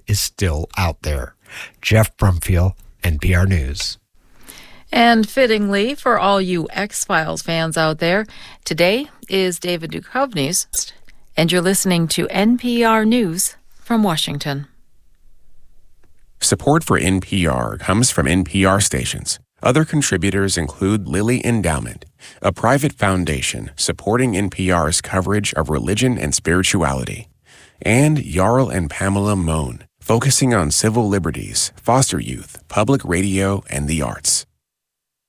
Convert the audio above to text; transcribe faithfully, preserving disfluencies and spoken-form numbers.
is still out there. Jeff Brumfield, N P R News. And fittingly, for all you X-Files fans out there, today is David Duchovny's, and you're listening to N P R News from Washington. Support for N P R comes from N P R stations. Other contributors include Lilly Endowment, a private foundation supporting N P R's coverage of religion and spirituality, and Jarl and Pamela Mohn, focusing on civil liberties, foster youth, public radio, and the arts.